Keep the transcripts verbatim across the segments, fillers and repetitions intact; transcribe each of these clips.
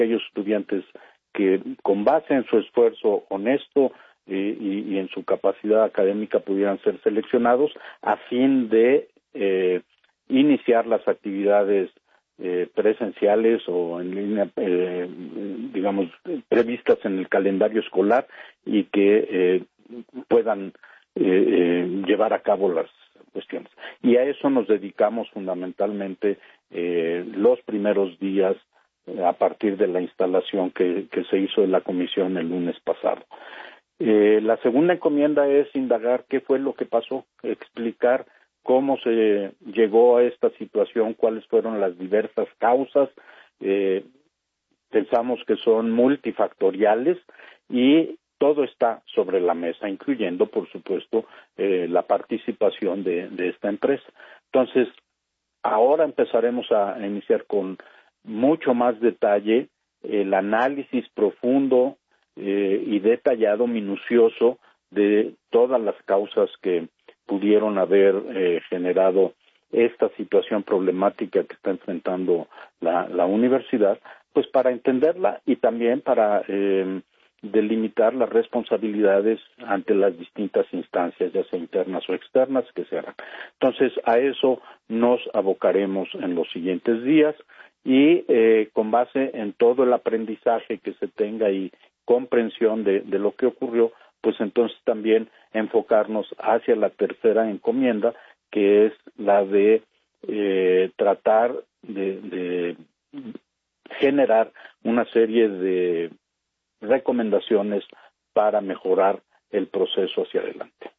aquellos estudiantes que con base en su esfuerzo honesto eh, y, y en su capacidad académica pudieran ser seleccionados a fin de eh, iniciar las actividades eh, presenciales o en línea, eh, digamos, previstas en el calendario escolar y que eh, puedan eh, eh, llevar a cabo las cuestiones. Y a eso nos dedicamos fundamentalmente eh, los primeros días eh, a partir de la instalación que, que se hizo de la comisión el lunes pasado. Eh, la segunda encomienda es indagar qué fue lo que pasó, explicar cómo se llegó a esta situación, cuáles fueron las diversas causas. Eh, pensamos que son multifactoriales y todo está sobre la mesa, incluyendo, por supuesto, eh, la participación de, de esta empresa. Entonces, ahora empezaremos a iniciar con mucho más detalle el análisis profundo eh, y detallado, minucioso, de todas las causas que pudieron haber eh, generado esta situación problemática que está enfrentando la, la universidad, pues para entenderla y también para eh, delimitar las responsabilidades ante las distintas instancias, ya sea internas o externas, que se harán. Entonces, a eso nos abocaremos en los siguientes días y eh, con base en todo el aprendizaje que se tenga y comprensión de, de lo que ocurrió, pues entonces también enfocarnos hacia la tercera encomienda, que es la de eh, tratar de, de generar una serie de recomendaciones para mejorar el proceso hacia adelante.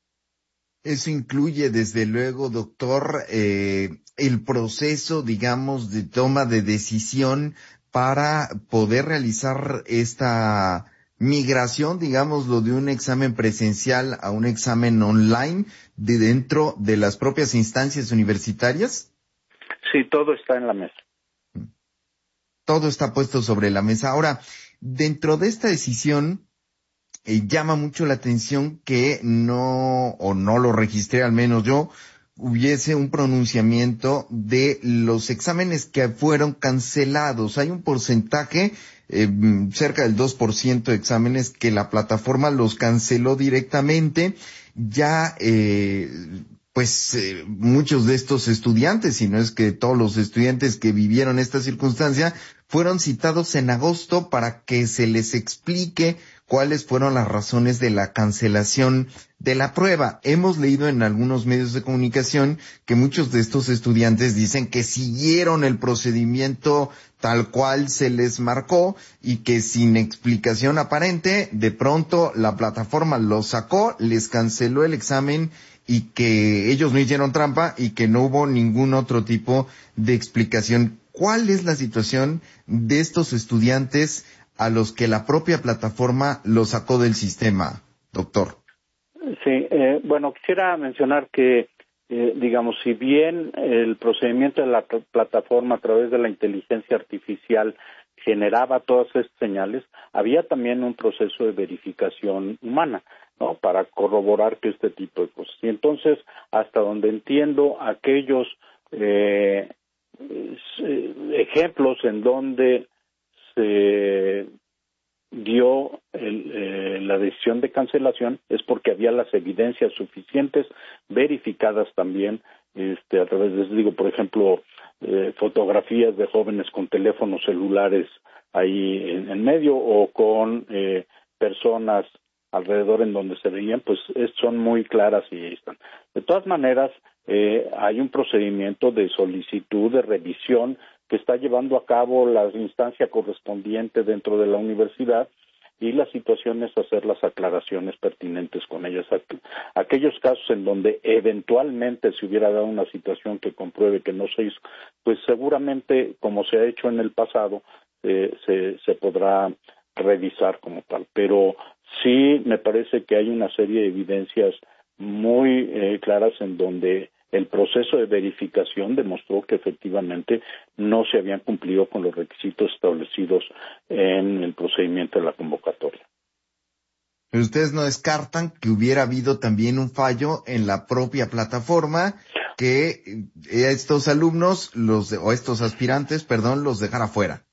Eso incluye, desde luego, doctor, eh, el proceso, digamos, de toma de decisión para poder realizar esta migración, digámoslo, de un examen presencial a un examen online de dentro de las propias instancias universitarias. Sí, todo está en la mesa. Todo está puesto sobre la mesa. Ahora, dentro de esta decisión, eh, llama mucho la atención que no, o no lo registré al menos yo, hubiese un pronunciamiento de los exámenes que fueron cancelados. Hay un porcentaje, eh, cerca del dos por ciento de exámenes que la plataforma los canceló directamente. Ya, eh, pues, eh, muchos de estos estudiantes, si no es que todos los estudiantes que vivieron esta circunstancia, fueron citados en agosto para que se les explique cuáles fueron las razones de la cancelación de la prueba. Hemos leído en algunos medios de comunicación que muchos de estos estudiantes dicen que siguieron el procedimiento tal cual se les marcó y que sin explicación aparente, de pronto la plataforma los sacó, les canceló el examen y que ellos no hicieron trampa y que no hubo ningún otro tipo de explicación. ¿Cuál es la situación de estos estudiantes a los que la propia plataforma los sacó del sistema, doctor? Sí, eh, bueno, quisiera mencionar que, eh, digamos, si bien el procedimiento de la pl- plataforma a través de la inteligencia artificial generaba todas estas señales, había también un proceso de verificación humana, ¿no?, para corroborar que este tipo de cosas. Y entonces, hasta donde entiendo, aquellos eh, ejemplos en donde se dio el, eh, la decisión de cancelación es porque había las evidencias suficientes, verificadas también, este, a través de, digo, por ejemplo, eh, fotografías de jóvenes con teléfonos celulares ahí en, en medio o con eh, personas alrededor en donde se veían, pues es, son muy claras y ahí están. De todas maneras, eh, hay un procedimiento de solicitud, de revisión que está llevando a cabo la instancia correspondiente dentro de la universidad y la situación es hacer las aclaraciones pertinentes con ellas. Aquellos casos en donde eventualmente se hubiera dado una situación que compruebe que no se hizo, pues seguramente, como se ha hecho en el pasado, eh, se, se podrá revisar como tal. Pero sí me parece que hay una serie de evidencias muy eh, claras en donde el proceso de verificación demostró que efectivamente no se habían cumplido con los requisitos establecidos en el procedimiento de la convocatoria. Pero ustedes no descartan que hubiera habido también un fallo en la propia plataforma que estos alumnos, los de, o estos aspirantes, perdón, los dejara fuera.